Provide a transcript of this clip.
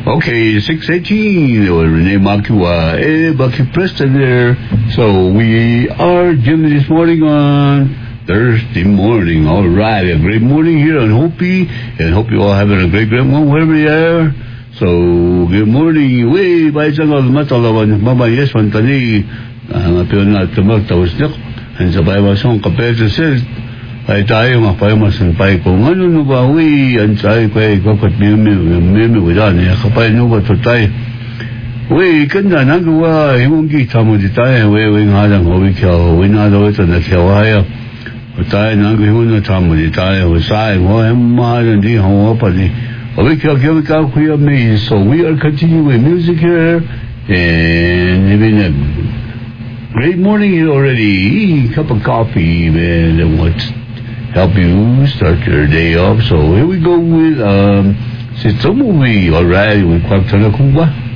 Okay, 6:18. Renee Makua, Bucky Preston there. So we are Jimmy this morning on Thursday morning. All right, a great morning here on Hopi, and hope you all having a great one wherever you are. So good morning. We by Sangal Matalawan, Mama Yes, Wantani, Piona Tamak, and sa Baywasong Kapeta says, ay tayo mapayamasan pay kung ano no ba we ang tayo kay kapat mimi wala niya kapay no ba tayo we kanda nagawa yung kita mo di tayo we ngadang hobi kyaw we na daw ito na kyawaya tayo nagawa na tamo di tayo say mo mahalan di hawa pa di hobi kyaw kuya may so we are continuing music here and even a great morning already cup of coffee man and what help you start your day off. So here we go with it's a movie, alright, with Kwak Tana Kumba.